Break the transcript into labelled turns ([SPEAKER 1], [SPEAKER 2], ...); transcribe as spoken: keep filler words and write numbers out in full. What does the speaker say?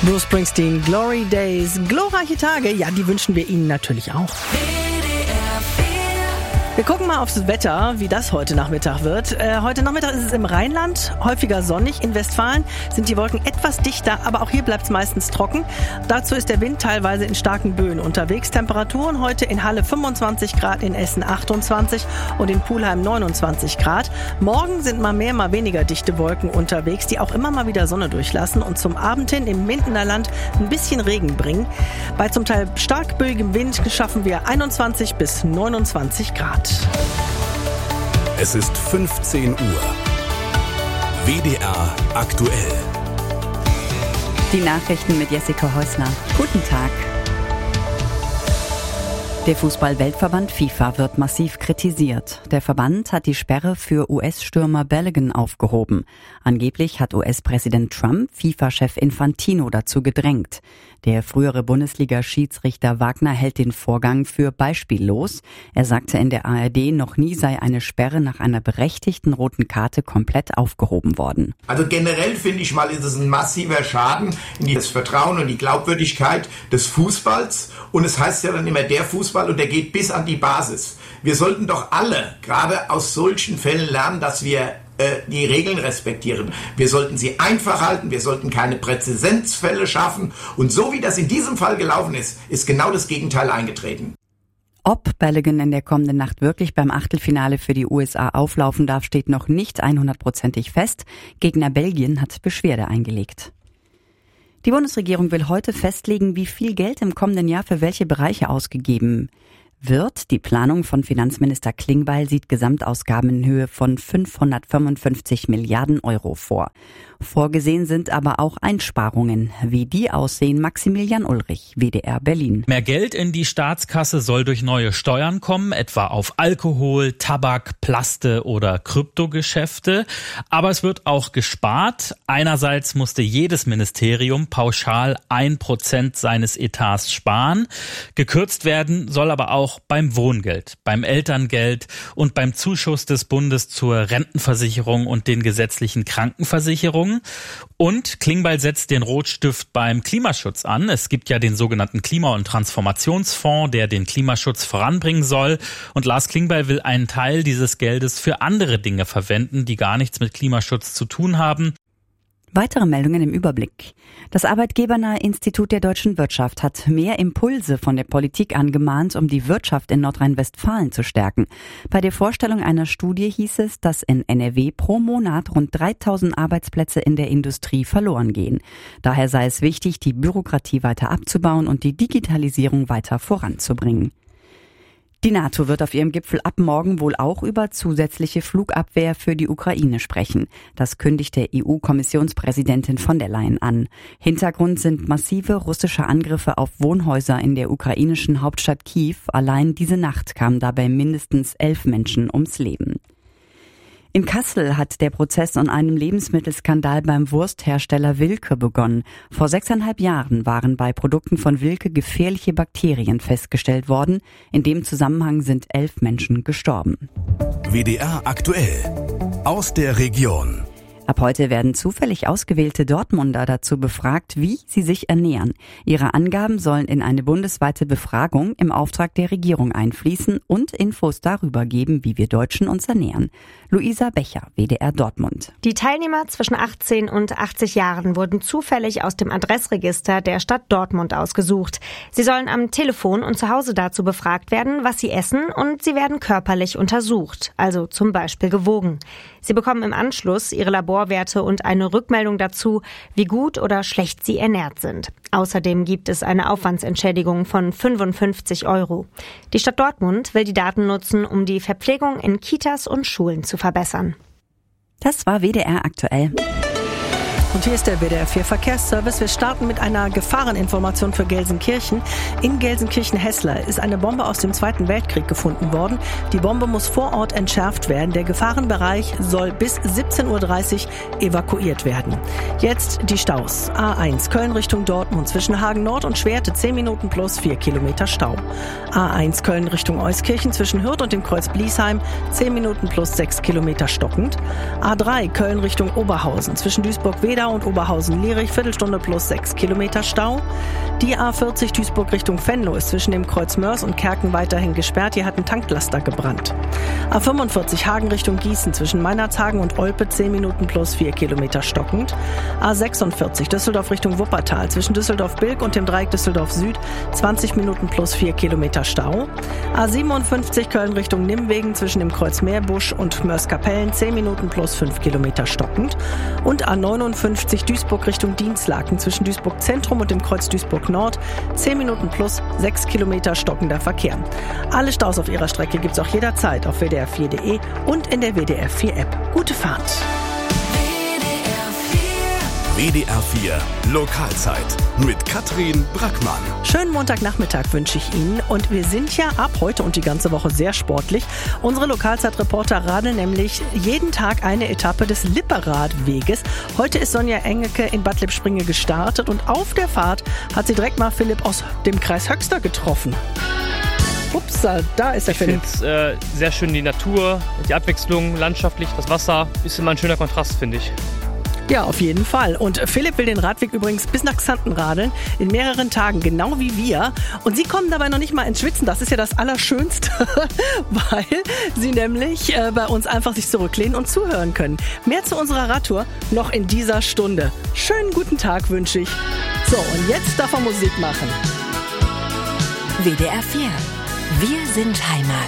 [SPEAKER 1] Bruce Springsteen, Glory Days, glorreiche Tage, ja, die wünschen wir Ihnen natürlich auch. Wir gucken mal aufs Wetter, wie das heute Nachmittag wird. Äh, heute Nachmittag ist es im Rheinland häufiger sonnig. In Westfalen sind die Wolken etwas dichter, aber auch hier bleibt es meistens trocken. Dazu ist der Wind teilweise in starken Böen unterwegs. Temperaturen heute in Halle fünfundzwanzig Grad, in Essen achtundzwanzig und in Pulheim neunundzwanzig Grad. Morgen sind mal mehr, mal weniger dichte Wolken unterwegs, die auch immer mal wieder Sonne durchlassen und zum Abend hin im Mindener Land ein bisschen Regen bringen. Bei zum Teil stark böigem Wind schaffen wir einundzwanzig bis neunundzwanzig Grad.
[SPEAKER 2] Es ist fünfzehn Uhr. W D R aktuell.
[SPEAKER 3] Die Nachrichten mit Jessica Häusler. Guten Tag. Der Fußball-Weltverband FIFA wird massiv kritisiert. Der Verband hat die Sperre für U S-Stürmer Balogun aufgehoben. Angeblich hat U S-Präsident Trump FIFA-Chef Infantino dazu gedrängt. Der frühere Bundesliga-Schiedsrichter Wagner hält den Vorgang für beispiellos. Er sagte in der A R D, noch nie sei eine Sperre nach einer berechtigten roten Karte komplett aufgehoben worden.
[SPEAKER 4] Also generell finde ich mal, ist es ein massiver Schaden in das Vertrauen und die Glaubwürdigkeit des Fußballs. Und es heißt ja dann immer der Fußball und der geht bis an die Basis. Wir sollten doch alle gerade aus solchen Fällen lernen, dass wir die Regeln respektieren. Wir sollten sie einfach halten, wir sollten keine Präzedenzfälle schaffen. Und so wie das in diesem Fall gelaufen ist, ist genau das Gegenteil eingetreten.
[SPEAKER 3] Ob Balogun in der kommenden Nacht wirklich beim Achtelfinale für die U S A auflaufen darf, steht noch nicht hundertprozentig fest. Gegner Belgien hat Beschwerde eingelegt. Die Bundesregierung will heute festlegen, wie viel Geld im kommenden Jahr für welche Bereiche ausgegeben wird. Die Planung von Finanzminister Klingbeil sieht Gesamtausgaben in Höhe von fünfhundertfünfundfünfzig Milliarden Euro vor. Vorgesehen sind aber auch Einsparungen. Wie die aussehen, Maximilian Ulrich, W D R Berlin.
[SPEAKER 5] Mehr Geld in die Staatskasse soll durch neue Steuern kommen, etwa auf Alkohol, Tabak, Plaste oder Kryptogeschäfte. Aber es wird auch gespart. Einerseits musste jedes Ministerium pauschal ein Prozent seines Etats sparen. Gekürzt werden soll aber auch beim Wohngeld, beim Elterngeld und beim Zuschuss des Bundes zur Rentenversicherung und den gesetzlichen Krankenversicherungen. Und Klingbeil setzt den Rotstift beim Klimaschutz an. Es gibt ja den sogenannten Klima- und Transformationsfonds, der den Klimaschutz voranbringen soll. Und Lars Klingbeil will einen Teil dieses Geldes für andere Dinge verwenden, die gar nichts mit Klimaschutz zu tun haben.
[SPEAKER 3] Weitere Meldungen im Überblick. Das Arbeitgebernahe Institut der deutschen Wirtschaft hat mehr Impulse von der Politik angemahnt, um die Wirtschaft in Nordrhein-Westfalen zu stärken. Bei der Vorstellung einer Studie hieß es, dass in N R W pro Monat rund dreitausend Arbeitsplätze in der Industrie verloren gehen. Daher sei es wichtig, die Bürokratie weiter abzubauen und die Digitalisierung weiter voranzubringen. Die NATO wird auf ihrem Gipfel ab morgen wohl auch über zusätzliche Flugabwehr für die Ukraine sprechen. Das kündigte E U-Kommissionspräsidentin von der Leyen an. Hintergrund sind massive russische Angriffe auf Wohnhäuser in der ukrainischen Hauptstadt Kiew. Allein diese Nacht kamen dabei mindestens elf Menschen ums Leben. In Kassel hat der Prozess an einem Lebensmittelskandal beim Wursthersteller Wilke begonnen. Vor sechseinhalb Jahren waren bei Produkten von Wilke gefährliche Bakterien festgestellt worden. In dem Zusammenhang sind elf Menschen gestorben.
[SPEAKER 2] W D R aktuell. Aus der Region.
[SPEAKER 3] Ab heute werden zufällig ausgewählte Dortmunder dazu befragt, wie sie sich ernähren. Ihre Angaben sollen in eine bundesweite Befragung im Auftrag der Regierung einfließen und Infos darüber geben, wie wir Deutschen uns ernähren. Luisa Becher, W D R Dortmund.
[SPEAKER 6] Die Teilnehmer zwischen achtzehn und achtzig Jahren wurden zufällig aus dem Adressregister der Stadt Dortmund ausgesucht. Sie sollen am Telefon und zu Hause dazu befragt werden, was sie essen, und sie werden körperlich untersucht, also zum Beispiel gewogen. Sie bekommen im Anschluss ihre Laborwerte und eine Rückmeldung dazu, wie gut oder schlecht sie ernährt sind. Außerdem gibt es eine Aufwandsentschädigung von fünfundfünfzig Euro. Die Stadt Dortmund will die Daten nutzen, um die Verpflegung in Kitas und Schulen zu verbessern.
[SPEAKER 3] Das war W D R aktuell.
[SPEAKER 1] Und hier ist der W D R vier Verkehrsservice. Wir starten mit einer Gefahreninformation für Gelsenkirchen. In Gelsenkirchen-Hessler ist eine Bombe aus dem Zweiten Weltkrieg gefunden worden. Die Bombe muss vor Ort entschärft werden. Der Gefahrenbereich soll bis siebzehn Uhr dreißig evakuiert werden. Jetzt die Staus. A eins Köln Richtung Dortmund zwischen Hagen Nord und Schwerte zehn Minuten plus vier Kilometer Stau. A eins Köln Richtung Euskirchen zwischen Hürth und dem Kreuz Bliesheim zehn Minuten plus sechs Kilometer stockend. A drei Köln Richtung Oberhausen zwischen Duisburg-Wedau Chiemgau und Oberhausen-Lierich, Viertelstunde plus sechs Kilometer Stau. Die A vierzig Duisburg Richtung Venlo ist zwischen dem Kreuz Mörs und Kerken weiterhin gesperrt. Hier hat ein Tanklaster gebrannt. A fünfundvierzig Hagen Richtung Gießen zwischen Meinerzhagen und Olpe zehn Minuten plus vier Kilometer stockend. A sechsundvierzig Düsseldorf Richtung Wuppertal zwischen Düsseldorf-Bilk und dem Dreieck Düsseldorf Süd zwanzig Minuten plus vier Kilometer Stau. A siebenundfünfzig Köln Richtung Nimwegen zwischen dem Kreuz Meerbusch und Mörs-Kapellen zehn Minuten plus fünf Kilometer stockend. Und A neunundfünfzig Duisburg Richtung Dienstlaken zwischen Duisburg Zentrum und dem Kreuz Duisburg Nord zehn Minuten plus sechs Kilometer stockender Verkehr. Alle Staus auf ihrer Strecke gibt's auch jederzeit auf w d r vier punkt d e und in der W D R vier App. Gute Fahrt!
[SPEAKER 2] W D R vier Lokalzeit mit Katrin Brackmann.
[SPEAKER 1] Schönen Montagnachmittag wünsche ich Ihnen und wir sind ja ab heute und die ganze Woche sehr sportlich. Unsere Lokalzeitreporter radeln nämlich jeden Tag eine Etappe des Lipperadweges. Heute ist Sonja Engeke in Bad Lippspringe gestartet und auf der Fahrt hat sie direkt mal Philipp aus dem Kreis Höxter getroffen. Upsa, da ist der
[SPEAKER 7] ich
[SPEAKER 1] Philipp.
[SPEAKER 7] Ich finde es äh, sehr schön, die Natur, die Abwechslung, landschaftlich, das Wasser. Ist immer ein schöner Kontrast, finde ich.
[SPEAKER 1] Ja, auf jeden Fall. Und Philipp will den Radweg übrigens bis nach Xanten radeln, in mehreren Tagen, genau wie wir. Und Sie kommen dabei noch nicht mal ins Schwitzen, das ist ja das Allerschönste, weil Sie nämlich äh, bei uns einfach sich zurücklehnen und zuhören können. Mehr zu unserer Radtour noch in dieser Stunde. Schönen guten Tag wünsche ich. So, und jetzt darf er Musik machen.
[SPEAKER 8] W D R vier. Wir sind Heimat.